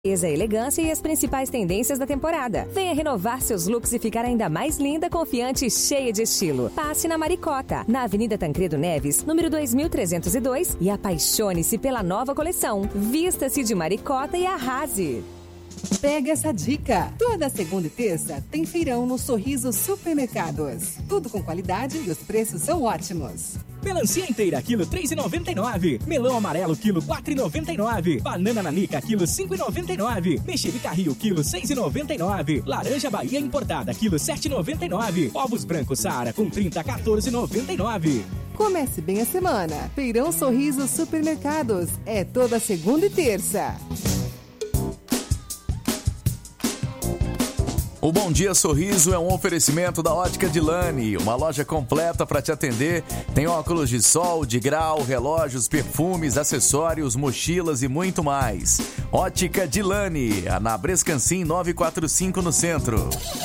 Elegância e as principais tendências da temporada. Venha renovar seus looks e ficar ainda mais linda, confiante e cheia de estilo. Passe na Maricota, na Avenida Tancredo Neves, número 2302, e apaixone-se pela nova coleção. Vista-se de Maricota e arrase. Pega essa dica! Toda segunda e terça tem feirão no Sorriso Supermercados. Tudo com qualidade e os preços são ótimos. Melancia inteira, quilo 3,99. Melão amarelo, quilo 4,99. Banana nanica, quilo 5,99. Mexerica Rio, quilo 6,99. Laranja Bahia importada, quilo 7,99. Ovos brancos Saara com 30, 14,99. Comece bem a semana. Feirão Sorriso Supermercados. É toda segunda e terça. O Bom Dia Sorriso é um oferecimento da Ótica Dilane, uma loja completa para te atender. Tem óculos de sol, de grau, relógios, perfumes, acessórios, mochilas e muito mais. Ótica Dilane, na Brescancim 945 no centro.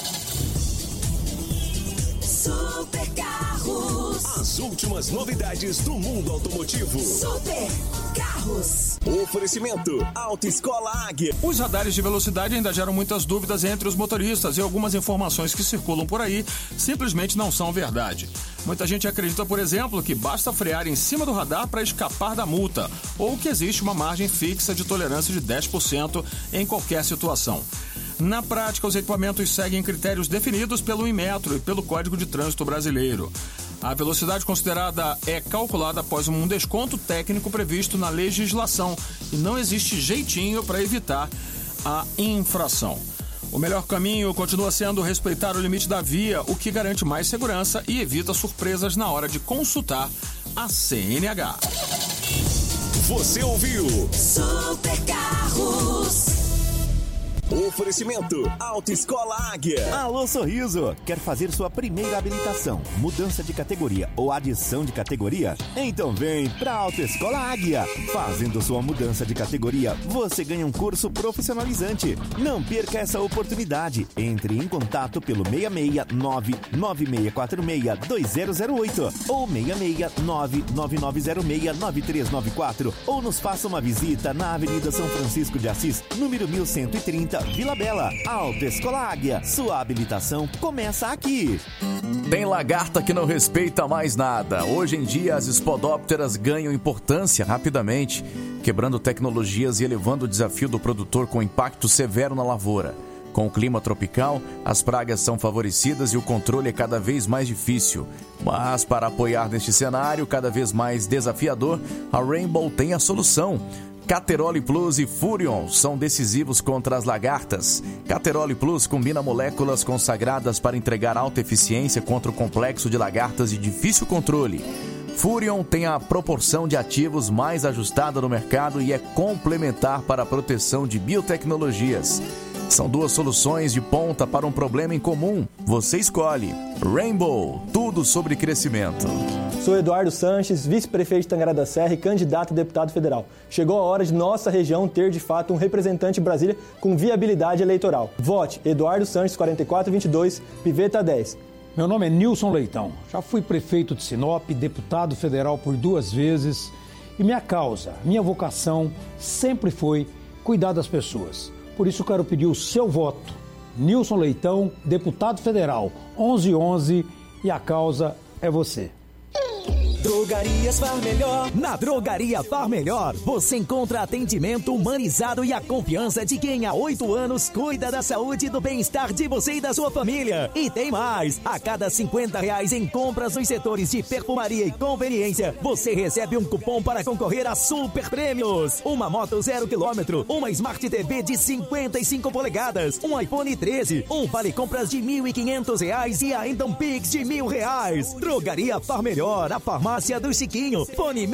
Super Carros. As últimas novidades do mundo automotivo. Super Carros. Oferecimento Autoescola Águia. Os radares de velocidade ainda geram muitas dúvidas entre os motoristas e algumas informações que circulam por aí simplesmente não são verdade. Muita gente acredita, por exemplo, que basta frear em cima do radar para escapar da multa, ou que existe uma margem fixa de tolerância de 10% em qualquer situação. Na prática, os equipamentos seguem critérios definidos pelo Inmetro e pelo Código de Trânsito Brasileiro. A velocidade considerada é calculada após um desconto técnico previsto na legislação e não existe jeitinho para evitar a infração. O melhor caminho continua sendo respeitar o limite da via, o que garante mais segurança e evita surpresas na hora de consultar a CNH. Você ouviu Super Carros. Oferecimento Autoescola Águia. Alô Sorriso, quer fazer sua primeira habilitação, mudança de categoria ou adição de categoria? Então vem pra Autoescola Águia. Fazendo sua mudança de categoria, você ganha um curso profissionalizante. Não perca essa oportunidade. Entre em contato pelo 669-9646-2008 ou 669-9906-9394 ou nos faça uma visita na Avenida São Francisco de Assis, número 1130, Vila Bela. Autoescola Águia, sua habilitação começa aqui. Tem lagarta que não respeita mais nada. Hoje em dia, as spodópteras ganham importância rapidamente, quebrando tecnologias e elevando o desafio do produtor com impacto severo na lavoura. Com o clima tropical, as pragas são favorecidas e o controle é cada vez mais difícil. Mas, para apoiar neste cenário cada vez mais desafiador, a Rainbow tem a solução. Cateroli Plus e Furion são decisivos contra as lagartas. Cateroli Plus combina moléculas consagradas para entregar alta eficiência contra o complexo de lagartas de difícil controle. Furion tem a proporção de ativos mais ajustada no mercado e é complementar para a proteção de biotecnologias. São duas soluções de ponta para um problema em comum. Você escolhe. Rainbow, tudo sobre crescimento. Sou Eduardo Sanches, vice-prefeito de Tangará da Serra e candidato a deputado federal. Chegou a hora de nossa região ter, de fato, um representante em Brasília com viabilidade eleitoral. Vote Eduardo Sanches, 4422, Piveta 10. Meu nome é Nilson Leitão. Já fui prefeito de Sinop, deputado federal por 2 vezes. E minha causa, minha vocação sempre foi cuidar das pessoas. Por isso quero pedir o seu voto. Nilson Leitão, deputado federal, 1111, e a causa é você. Drogarias Far Melhor. Na Drogaria Far Melhor, você encontra atendimento humanizado e a confiança de quem há 8 anos cuida da saúde e do bem-estar de você e da sua família. E tem mais! A cada R$50 em compras nos setores de perfumaria e conveniência, você recebe um cupom para concorrer a super prêmios. Uma moto 0 km, uma Smart TV de 55 polegadas, um iPhone 13, um vale compras de R$1.500 e ainda um Pix de R$1.000. Drogaria Far Melhor, a farmácia do Chiquinho. Fone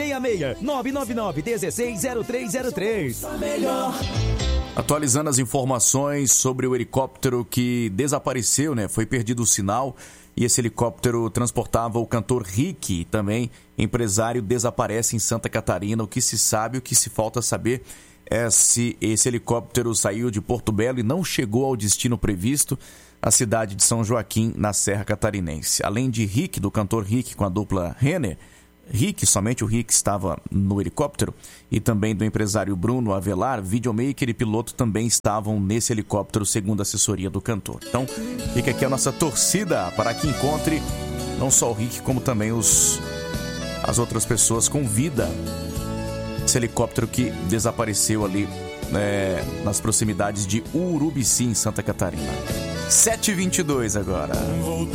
66-999-160303. Melhor. Atualizando as informações sobre o helicóptero que desapareceu, Foi perdido o sinal e esse helicóptero transportava o cantor Rick, também empresário, desaparece em Santa Catarina. O que se sabe, o que se falta saber é se esse helicóptero saiu de Porto Belo e não chegou ao destino previsto, a cidade de São Joaquim, na Serra Catarinense. Além de Rick, do cantor Rick com a dupla Renner, Rick, somente o Rick estava no helicóptero, e também do empresário Bruno Avelar, videomaker e piloto também estavam nesse helicóptero, segundo a assessoria do cantor. Então, fica aqui a nossa torcida para que encontre não só o Rick, como também as outras pessoas com vida. Esse helicóptero que desapareceu ali nas proximidades de Urubici, em Santa Catarina. 7h22 agora.